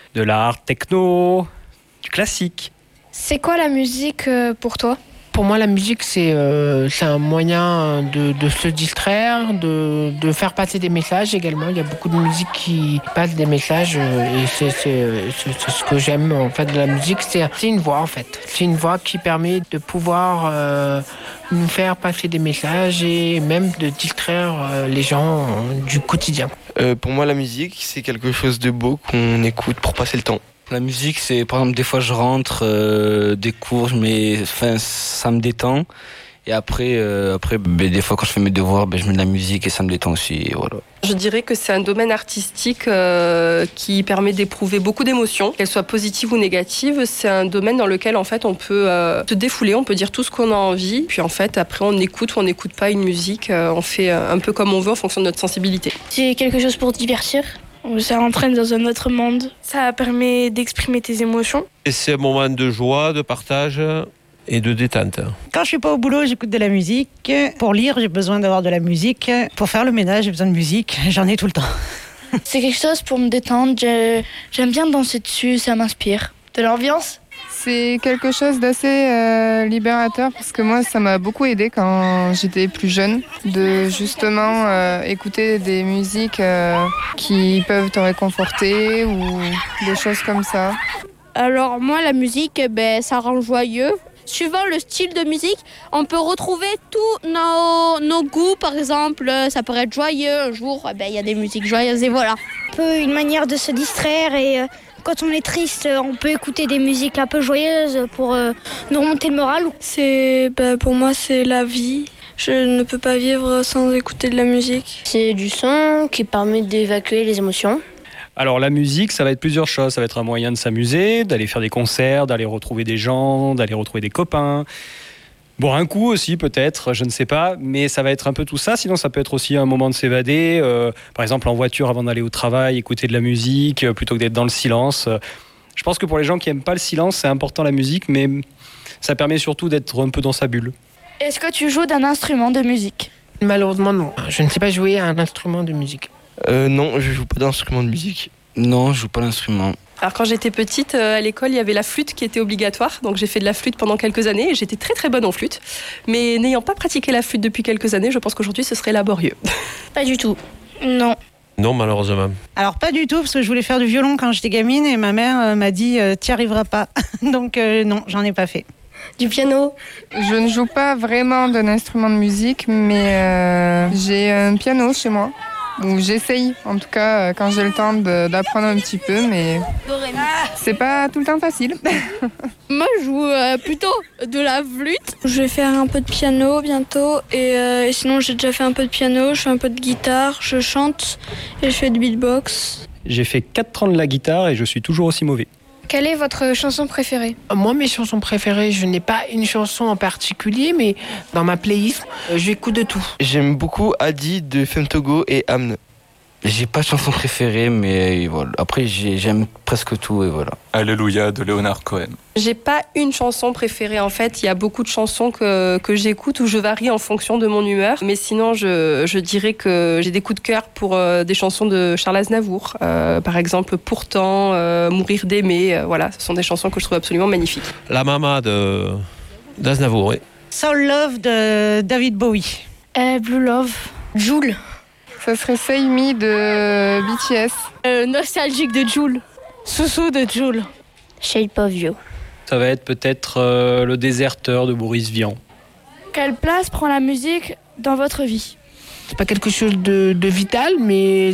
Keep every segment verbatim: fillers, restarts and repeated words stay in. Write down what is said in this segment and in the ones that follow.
de l'art techno, du classique. C'est quoi la musique euh, pour toi ? Pour moi, la musique, c'est, euh, c'est un moyen de, de se distraire, de, de faire passer des messages également. Il y a beaucoup de musique qui passe des messages euh, et c'est, c'est, c'est, c'est ce que j'aime en fait de la musique. C'est, c'est une voix en fait. C'est une voix qui permet de pouvoir euh, nous faire passer des messages et même de distraire euh, les gens euh, du quotidien. Euh, pour moi, la musique, c'est quelque chose de beau qu'on écoute pour passer le temps. La musique, c'est par exemple des fois je rentre euh, des cours, mais enfin ça me détend. Et après, euh, après ben, des fois quand je fais mes devoirs, ben, je mets de la musique et ça me détend aussi. Et voilà. Je dirais que c'est un domaine artistique euh, qui permet d'éprouver beaucoup d'émotions, qu'elles soient positives ou négatives. C'est un domaine dans lequel en fait on peut euh, se défouler, on peut dire tout ce qu'on a envie. Puis en fait après on écoute ou on n'écoute pas une musique, euh, on fait un peu comme on veut en fonction de notre sensibilité. C'est quelque chose pour divertir. Ça entraîne dans un autre monde. Ça permet d'exprimer tes émotions. Et c'est un moment de joie, de partage et de détente. Quand je suis pas au boulot, j'écoute de la musique. Pour lire, j'ai besoin d'avoir de la musique. Pour faire le ménage, j'ai besoin de musique. J'en ai tout le temps. C'est quelque chose pour me détendre. J'aime bien danser dessus, ça m'inspire. De l'ambiance ? C'est quelque chose d'assez euh, libérateur parce que moi, ça m'a beaucoup aidé quand j'étais plus jeune de justement euh, écouter des musiques euh, qui peuvent te réconforter ou des choses comme ça. Alors moi, la musique, ben, ça rend joyeux. Suivant le style de musique, on peut retrouver tous nos, nos goûts. Par exemple, ça pourrait être joyeux. Un jour, eh ben, y a des musiques joyeuses et voilà. Un peu une manière de se distraire et... Euh... Quand on est triste, on peut écouter des musiques un peu joyeuses pour euh, nous remonter le moral. C'est, bah, pour moi, c'est la vie. Je ne peux pas vivre sans écouter de la musique. C'est du son qui permet d'évacuer les émotions. Alors la musique, ça va être plusieurs choses. Ça va être un moyen de s'amuser, d'aller faire des concerts, d'aller retrouver des gens, d'aller retrouver des copains. Boire un coup aussi peut-être, je ne sais pas, mais ça va être un peu tout ça. Sinon, ça peut être aussi un moment de s'évader. Euh, par exemple, en voiture avant d'aller au travail, écouter de la musique euh, plutôt que d'être dans le silence. Euh, je pense que pour les gens qui n'aiment pas le silence, c'est important la musique, mais ça permet surtout d'être un peu dans sa bulle. Est-ce que tu joues d'un instrument de musique ? Malheureusement, non. Je ne sais pas jouer à un instrument de musique. Euh, non, je joue pas d'instrument de musique. Non, je joue pas d'instrument. Alors quand j'étais petite, euh, à l'école, il y avait la flûte qui était obligatoire. Donc j'ai fait de la flûte pendant quelques années et j'étais très très bonne en flûte. Mais n'ayant pas pratiqué la flûte depuis quelques années, je pense qu'aujourd'hui ce serait laborieux. Pas du tout. Non. Non, malheureusement. Alors pas du tout, parce que je voulais faire du violon quand j'étais gamine et ma mère euh, m'a dit euh, « t'y arriveras pas ». Donc euh, non, j'en ai pas fait. Du piano ? Je ne joue pas vraiment d'un instrument de musique, mais euh, j'ai un piano chez moi. Ou j'essaye, en tout cas, quand j'ai le temps de, d'apprendre un petit peu, mais c'est pas tout le temps facile. Moi, je joue euh, plutôt de la flûte. Je vais faire un peu de piano bientôt, et, euh, et sinon j'ai déjà fait un peu de piano, je fais un peu de guitare, je chante et je fais du beatbox. J'ai fait quatre ans de la guitare et je suis toujours aussi mauvais. Quelle est votre chanson préférée ? Moi, mes chansons préférées, je n'ai pas une chanson en particulier, mais dans ma playlist, j'écoute de tout. J'aime beaucoup Adi de Femme Togo et Amne. J'ai pas de chanson préférée, mais voilà. Après j'ai, j'aime presque tout et voilà. Alléluia de Leonard Cohen. J'ai pas une chanson préférée en fait. Il y a beaucoup de chansons que, que j'écoute où je varie en fonction de mon humeur. Mais sinon, je, je dirais que j'ai des coups de cœur pour euh, des chansons de Charles Aznavour. Euh, par exemple, Pourtant, euh, Mourir d'aimer. Euh, voilà, ce sont des chansons que je trouve absolument magnifiques. La Mama de d'Aznavour, oui. Soul Love de David Bowie. Euh, Blue Love. Jul. Ça serait Say Me de B T S. Euh, nostalgique de Jul. Soussou de Jul. Shape of You. Ça va être peut-être euh, Le Déserteur de Boris Vian. Quelle place prend la musique dans votre vie ? C'est pas quelque chose de, de vital, mais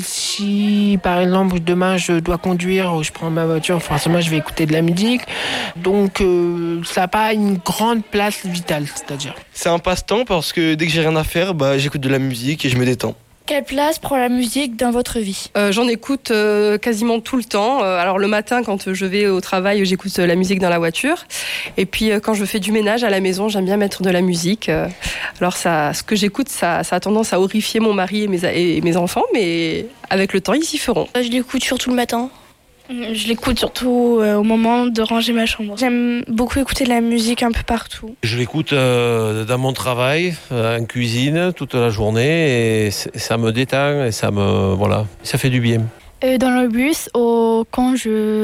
si par exemple demain je dois conduire ou je prends ma voiture, forcément je vais écouter de la musique. Donc euh, ça n'a pas une grande place vitale, c'est-à-dire. C'est un passe-temps parce que dès que j'ai rien à faire, bah, j'écoute de la musique et je me détends. Quelle place prend la musique dans votre vie ? euh, J'en écoute euh, quasiment tout le temps. Euh, alors le matin, quand je vais au travail, j'écoute la musique dans la voiture. Et puis euh, quand je fais du ménage à la maison, j'aime bien mettre de la musique. Euh, alors ça, ce que j'écoute, ça, ça a tendance à horrifier mon mari et mes, et mes enfants, mais avec le temps, ils s'y feront. Je l'écoute surtout le matin. Je l'écoute surtout euh, au moment de ranger ma chambre. J'aime beaucoup écouter de la musique un peu partout. Je l'écoute euh, dans mon travail, euh, en cuisine, toute la journée, et ça me détend et ça me voilà, ça fait du bien. Euh, dans le bus, au, quand je